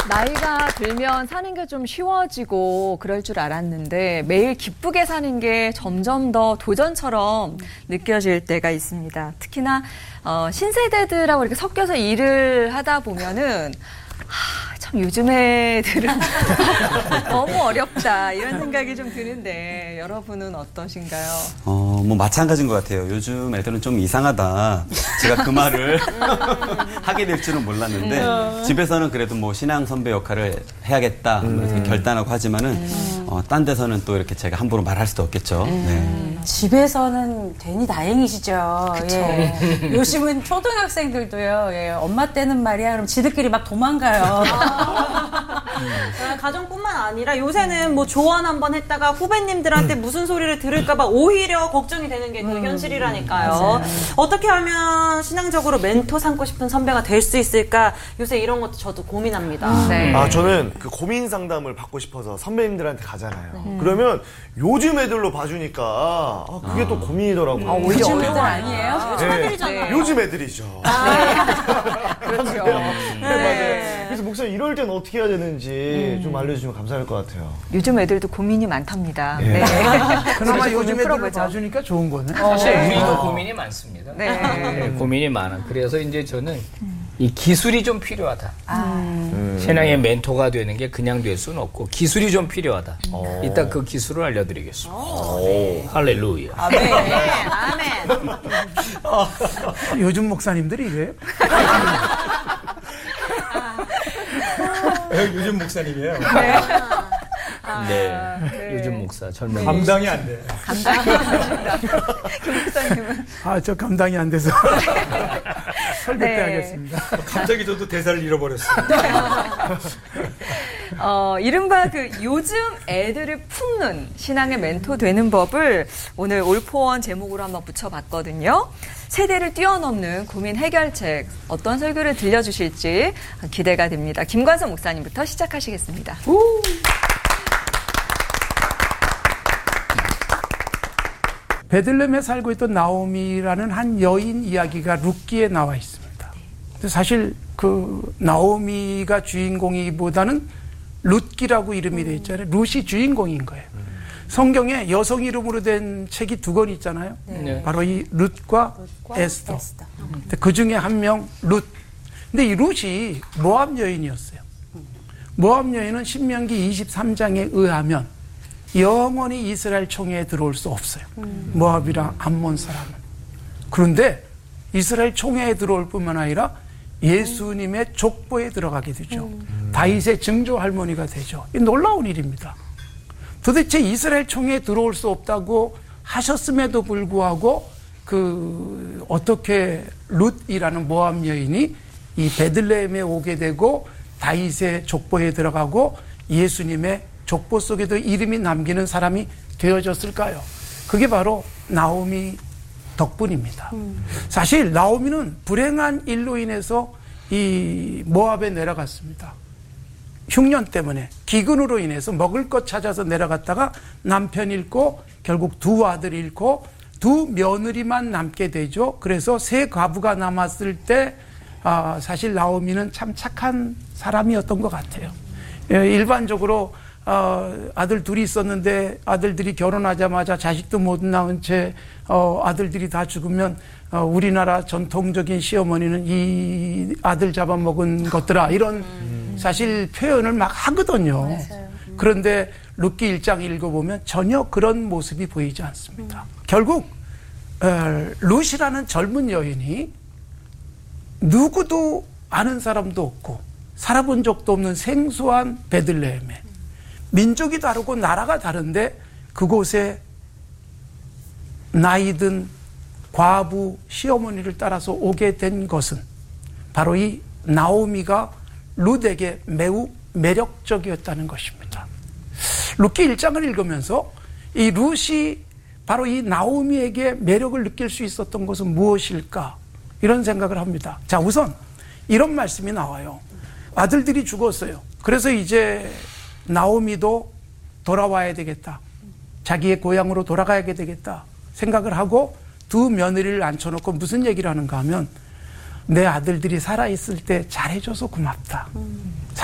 나이가 들면 사는 게 좀 쉬워지고 그럴 줄 알았는데 매일 기쁘게 사는 게 점점 더 도전처럼 느껴질 때가 있습니다. 특히나 신세대들하고 이렇게 섞여서 일을 하다 보면은 참 요즘 애들은 너무 어렵다 이런 생각이 좀 드는데 여러분은 어떠신가요? 뭐 마찬가지인 것 같아요. 요즘 애들은 좀 이상하다. 제가 그 말을 하게 될 줄은 몰랐는데 집에서는 그래도 뭐 신앙 선배 역할을 해야겠다 이렇게 결단하고 하지만은 딴 데서는 또 이렇게 제가 함부로 말할 수도 없겠죠. 네. 집에서는 되니 다행이시죠. 예. 요즘은 초등학생들도요. 예. 엄마 때는 말이야. 그럼 지들끼리 막 도망가요. 가정뿐만 아니라 요새는 뭐 조언 한번 했다가 후배님들한테 무슨 소리를 들을까봐 오히려 걱정이 되는 게 그 현실이라니까요. 맞아요. 어떻게 하면 신앙적으로 멘토 삼고 싶은 선배가 될 수 있을까? 요새 이런 것도 저도 고민합니다. 네. 저는 그 고민 상담을 받고 싶어서 선배님들한테 가잖아요. 그러면 요즘 애들로 봐주니까 그게 또 고민이더라고요. 오히려 요즘 애들 어려워요. 아니에요? 요즘 애들이잖아요. 네. 요즘 애들이죠. 그렇죠. 네, 맞아요. 그래서 목사님 이럴 땐 어떻게 해야 되는지 좀 알려주시면 감사할 것 같아요. 요즘 애들도 고민이 많답니다. 예. 네. 그나마 그래서 요즘 애들을 풀어보죠. 봐주니까 좋은 거네. 사실 우리도 고민이 많습니다. 네. 네, 고민이 많아. 그래서 이제 저는 이 기술이 좀 필요하다. 신앙의 멘토가 되는 게 그냥 될 수는 없고 기술이 좀 필요하다. 이따 그 기술을 알려드리겠습니다. 할렐루야. 아멘. 아멘. 요즘 목사님들이 이래요? 요즘 목사님이에요. 네. 요즘 목사 젊은 감당이 안 돼. 김 목사님은 저 감당이 안 돼서 설득해야겠습니다. 갑자기 저도 대사를 잃어버렸어요. 이른바 그 요즘 애들을 품는 신앙의 멘토 되는 법을 오늘 올포원 제목으로 한번 붙여봤거든요. 세대를 뛰어넘는 고민 해결책 어떤 설교를 들려주실지 기대가 됩니다. 김관성 목사님부터 시작하시겠습니다. 베들레헴에 살고 있던 나오미라는 한 여인 이야기가 룻기에 나와 있습니다. 근데 사실 그 나오미가 주인공이보다는 룻기라고 이름이 되어 있잖아요. 룻이 주인공인 거예요. 성경에 여성 이름으로 된 책이 2권 있잖아요. 네. 바로 이 룻과 에스더. 그 중에 한 명 룻. 근데 이 룻이 모압 여인이었어요. 모압 여인은 신명기 23장에 의하면 영원히 이스라엘 총회에 들어올 수 없어요. 모압이랑 암몬 사람은. 그런데 이스라엘 총회에 들어올 뿐만 아니라 예수님의 족보에 들어가게 되죠. 다윗의 증조 할머니가 되죠. 이 놀라운 일입니다. 도대체 이스라엘 총회에 들어올 수 없다고 하셨음에도 불구하고 어떻게 룻이라는 모압 여인이 이 베들레헴에 오게 되고 다윗의 족보에 들어가고 예수님의 족보 속에도 이름이 남기는 사람이 되어졌을까요? 그게 바로 나오미 덕분입니다. 사실 나오미는 불행한 일로 인해서 이 모압에 내려갔습니다. 흉년 때문에 기근으로 인해서 먹을 것 찾아서 내려갔다가 남편 잃고 결국 2 아들 잃고 2 며느리만 남게 되죠. 그래서 3 과부가 남았을 때 사실 나오미는 참 착한 사람이었던 것 같아요. 일반적으로 아들 2이 있었는데 아들들이 결혼하자마자 자식도 못 낳은 채 아들들이 다 죽으면 우리나라 전통적인 시어머니는 이 아들 잡아먹은 것들아 이런 사실 표현을 막 하거든요. 그런데 룻기 1장 읽어보면 전혀 그런 모습이 보이지 않습니다. 결국 룻이라는 젊은 여인이 누구도 아는 사람도 없고 살아본 적도 없는 생소한 베들레헴에 민족이 다르고 나라가 다른데 그곳에 나이든 과부 시어머니를 따라서 오게 된 것은 바로 이 나오미가 룻에게 매우 매력적이었다는 것입니다. 룻기 1장을 읽으면서 이 룻이 바로 이 나오미에게 매력을 느낄 수 있었던 것은 무엇일까? 이런 생각을 합니다. 자, 우선 이런 말씀이 나와요. 아들들이 죽었어요. 그래서 이제 나오미도 돌아와야 되겠다. 자기의 고향으로 돌아가야 되겠다 생각을 하고 2 며느리를 앉혀놓고 무슨 얘기를 하는가 하면 내 아들들이 살아있을 때 잘해줘서 고맙다.